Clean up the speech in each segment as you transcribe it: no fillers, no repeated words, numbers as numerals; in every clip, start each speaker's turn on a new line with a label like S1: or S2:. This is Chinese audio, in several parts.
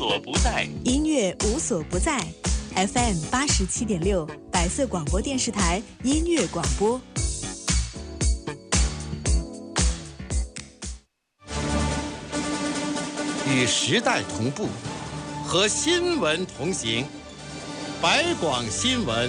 S1: 所不在，
S2: 音乐无所不在。FM 87.6，百色广播电视台音乐广播。
S3: 与时代同步，和新闻同行。百广新闻。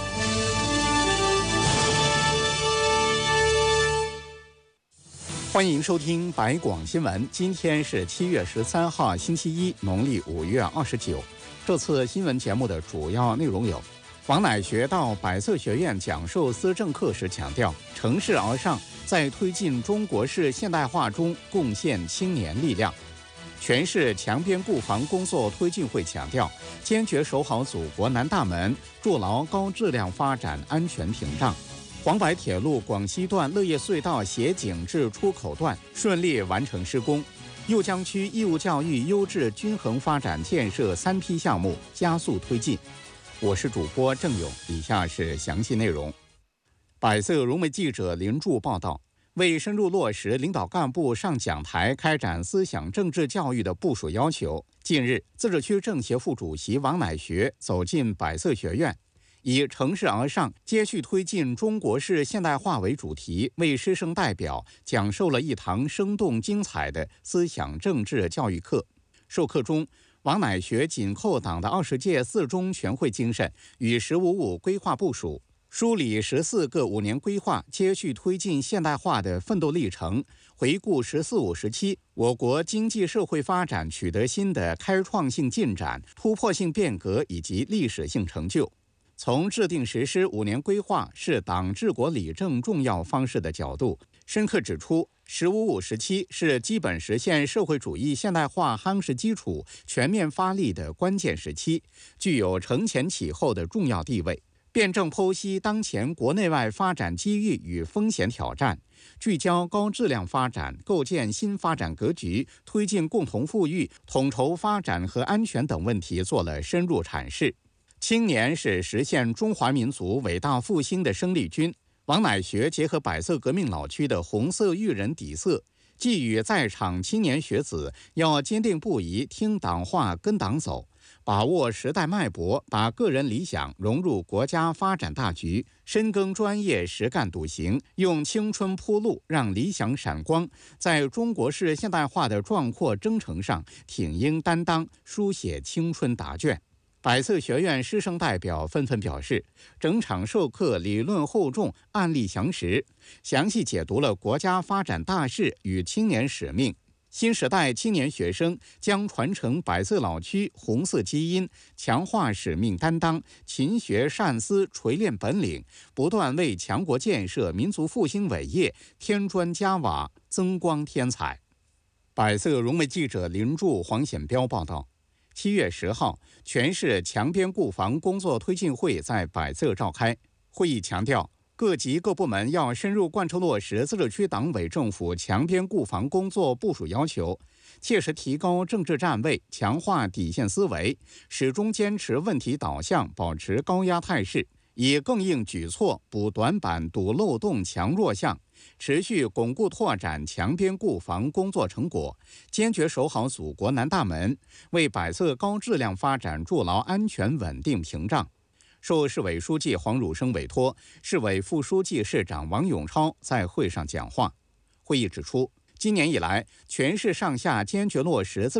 S3: 欢迎收听百广新闻。今天是7月13号，星期一，农历5月29。这次新闻节目的主要内容有：王乃学到百色学院讲授思政课时强调，乘势而上，在推进中国式现代化中贡献青年力量。全市强编固防工作推进会强调，坚决守好祖国南大门，筑牢高质量发展安全屏障。黄白铁路广西段乐业隧道斜井至出口段顺利完成施工，邺江区义务教育优质均衡发展建设3批项目加速推进。我是主播郑勇，以下是详细内容。百色融媒记者林柱报道，为深入落实领导干部上讲台开展思想政治教育的部署要求，近日，自治区政协副主席王乃学走进百色学院，以乘势而上，接续推进中国式现代化为主题，为师生代表讲授了一堂生动精彩的思想政治教育课。授课中，王乃学紧扣党的20届4中全会精神与“十五五”规划部署，梳理14个5年规划接续推进现代化的奋斗历程，回顾“十四五”时期我国经济社会发展取得新的开创性进展、突破性变革以及历史性成就。从制定实施5年规划是党治国理政重要方式的角度，深刻指出“十五五”时期是基本实现社会主义现代化夯实基础、全面发力的关键时期，具有承前启后的重要地位。辩证剖析当前国内外发展机遇与风险挑战，聚焦高质量发展、构建新发展格局、推进共同富裕、统筹发展和安全等问题做了深入阐释。青年是实现中华民族伟大复兴的生力军。王乃学结合百色革命老区的红色育人底色，寄予在场青年学子要坚定不移听党话跟党走，把握时代脉搏，把个人理想融入国家发展大局，深耕专业，实干笃行，用青春铺路，让理想闪光，在中国式现代化的壮阔征程上挺膺担当，书写青春答卷。百色学院师生代表纷纷表示，整场授课理论厚重，案例详实，详细解读了国家发展大势与青年使命。新时代青年学生将传承百色老区红色基因，强化使命担当，勤学善思，锤炼本领，不断为强国建设、民族复兴伟业添砖加瓦，增光添彩。百色融媒记者林柱、黄显彪报道。7月10号，全市强编固防工作推进会在百色召开。会议强调，各级各部门要深入贯彻落实自治区党委政府强编固防工作部署要求，切实提高政治站位，强化底线思维，始终坚持问题导向，保持高压态势，以更硬举措补短板、堵漏洞、强弱项，持续巩固拓展强编固防工作成果，坚决守好祖国南大门，为百色高质量发展筑牢安全稳定屏障。受市委书记黄汝生委托，市委副书记、市长王永超在会上讲话。会议指出，今年以来，全市上下坚决落实